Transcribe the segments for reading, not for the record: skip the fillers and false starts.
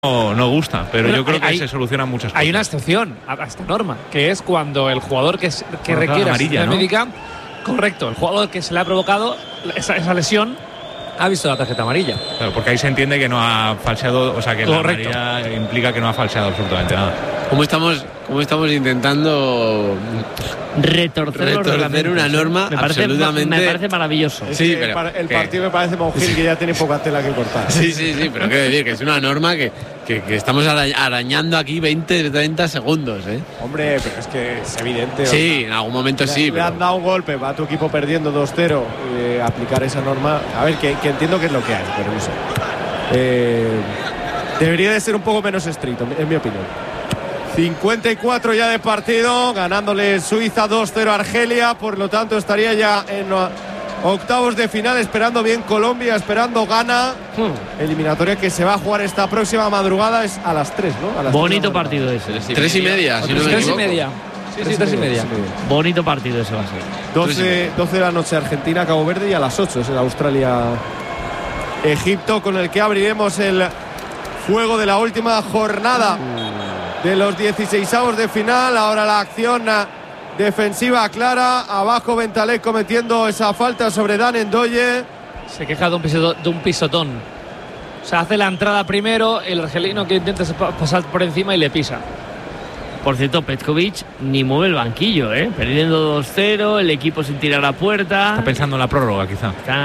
no gusta, pero yo creo que se solucionan muchas cosas. Hay una excepción a esta norma, que es cuando el jugador que requiere amarilla, asistencia ¿no? médica, correcto, el jugador que se le ha provocado esa lesión ha visto la tarjeta amarilla. Claro, porque ahí se entiende que no ha falseado, o sea, que correcto. La amarilla implica que no ha falseado absolutamente nada. ¿Cómo estamos intentando retorcer una norma absolutamente? Me parece maravilloso. Sí, pero el partido me parece Monjil que ya tiene poca tela que cortar. Sí, pero quiero decir que es una norma que estamos arañando aquí 20-30 segundos, ¿eh? Hombre, pero es que es evidente. Sí, en algún momento sí. Le han dado un golpe, va tu equipo perdiendo 2-0, aplicar esa norma. A ver, que entiendo que es lo que hay, pero no sé. Debería de ser un poco menos estricto, en mi opinión. 54 ya de partido, ganándole Suiza 2-0 a Argelia, por lo tanto estaría ya en octavos de final, esperando bien Colombia, esperando Ghana. Eliminatoria que se va a jugar esta próxima madrugada, es a las 3, ¿no? A las Bonito partido ese. 3:30, si no me equivoco. 3:30. Sí, 3:30. Bonito partido ese va a ser. 12 de la noche Argentina, Cabo Verde, y a las 8 es el Australia-Egipto, con el que abriremos el juego de la última jornada de los 16avos de final. Ahora la acción defensiva clara, abajo Bentaleb cometiendo esa falta sobre Dan Ndoye. Se queja de un pisotón. O sea, hace la entrada primero, el argelino que intenta pasar por encima y le pisa. Por cierto, Petkovic ni mueve el banquillo, perdiendo 2-0, el equipo sin tirar a puerta. Está pensando en la prórroga, quizá.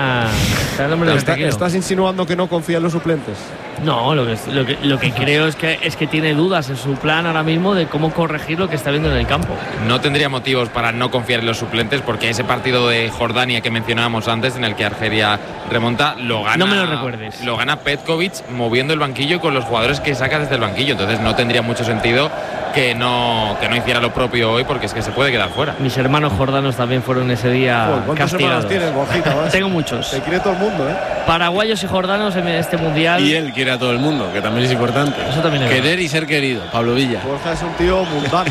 ¿Estás insinuando que no confía en los suplentes? No, lo que creo es que tiene dudas en su plan ahora mismo de cómo corregir lo que está viendo en el campo. No tendría motivos para no confiar en los suplentes, porque ese partido de Jordania que mencionábamos antes, en el que Argelia remonta, lo gana. No me lo recuerdes. Lo gana Petkovic moviendo el banquillo con los jugadores que saca desde el banquillo. Entonces no tendría mucho sentido que no hiciera lo propio hoy, porque es que se puede quedar fuera. Mis hermanos jordanos también fueron ese día ¿Cuántos castigados. hermanos tienes, Borjita? Tengo muchos. Te quiere todo el mundo, Paraguayos y jordanos en este mundial. Y él quiere a todo el mundo, que también es importante. Eso también es Querer y ser querido, Pablo Villa. Borja es un tío mundano.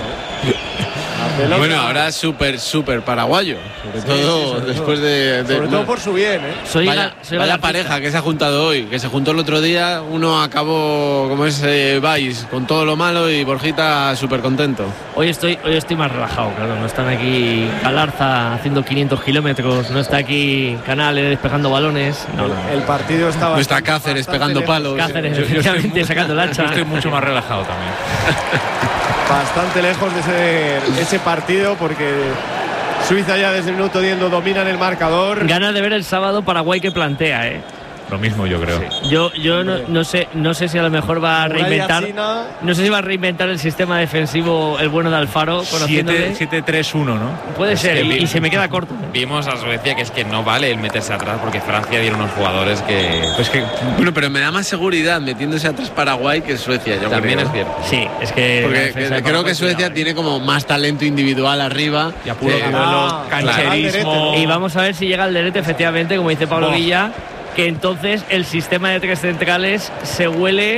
Bueno, ahora es súper paraguayo, sobre todo después de sobre todo por su bien, Vaya pareja que se ha juntado hoy, que se juntó el otro día. Uno acabó como es Valls con todo lo malo, y Borjita súper contento. Hoy estoy más relajado, claro. No están aquí Galarza haciendo 500 kilómetros, no está aquí Canales despejando balones. No. El partido estaba. No está Cáceres pegando palos. Cáceres, efectivamente, sacando el hacha. Yo estoy mucho más relajado también. Bastante lejos de ser ese partido, porque Suiza ya desde el minuto 10 domina en el marcador. Ganas de ver el sábado Paraguay que plantea, Lo mismo, yo creo. Sí. Yo no sé si a lo mejor va a reinventar. No sé si va a reinventar el sistema defensivo el bueno de Alfaro, conociéndole. 7-3-1, ¿no? Puede ser, y se me queda corto. Vimos a Suecia que es que no vale el meterse atrás, porque Francia dieron unos jugadores que. Bueno, pero me da más seguridad metiéndose atrás Paraguay que Suecia. Yo también creo. Es cierto. Sí, es que. Porque creo que Suecia tiene como más talento individual arriba. Y a puro duelo, cancherismo. Y vamos a ver si llega Alderete, efectivamente, como dice Pablo Villa, que entonces el sistema de tres centrales se huele,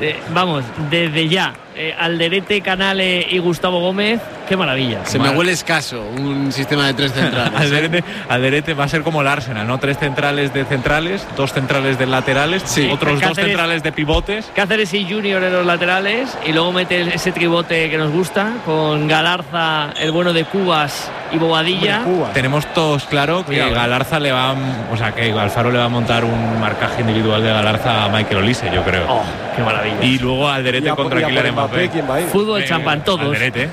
desde ya. Alderete, Canale y Gustavo Gómez, qué maravilla. Se me huele escaso un sistema de tres centrales. Alderete va a ser como el Arsenal, ¿no? 3 centrales de centrales, 2 centrales de laterales, otros Cáceres, 2 centrales de pivotes. Cáceres y Junior en los laterales, y luego mete ese tribote que nos gusta, con Galarza, el bueno de Cubas y Bobadilla. Tenemos todos claro que Galarza que Alfaro le va a montar un marcaje individual de Galarza a Michael Olise, yo creo. Oh, qué maravilla. Y luego Alderete contra Kylian Mbappé. Fútbol champán todos. Alderete.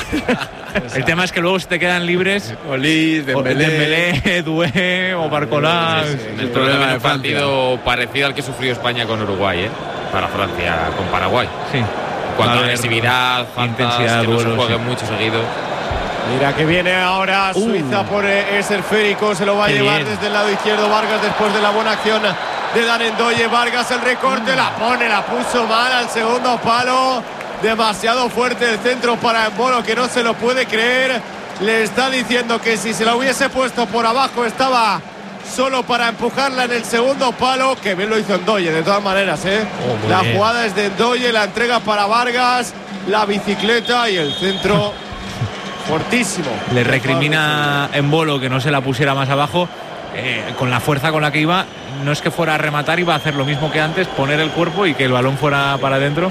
El tema es que luego si te quedan libres Olís, Dembélé, Doué o Barcola. El problema de un partido parecido al que sufrió España con Uruguay, para Francia con Paraguay. Sí. Cuanto a agresividad, intensidad, que no se duelos, juegue mucho seguido. Mira que viene ahora Suiza por ese esférico, se lo va a llevar desde el lado izquierdo Vargas después de la buena acción de Dan Ndoye. Vargas el recorte, la puso mal al segundo palo. Demasiado fuerte el centro para Embolo, que no se lo puede creer. Le está diciendo que si se la hubiese puesto por abajo estaba solo para empujarla en el segundo palo. Que bien lo hizo Ndoye, de todas maneras, la jugada es de Ndoye, la entrega para Vargas, la bicicleta y el centro fortísimo. Le recrimina Embolo que no se la pusiera más abajo. con la fuerza con la que iba, no es que fuera a rematar, iba a hacer lo mismo que antes, poner el cuerpo y que el balón fuera para adentro.